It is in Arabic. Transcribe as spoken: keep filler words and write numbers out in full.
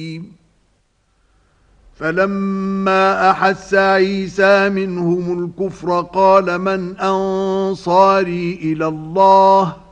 فلما أحس عيسى منهم الكفر قال من أنصاري إلى الله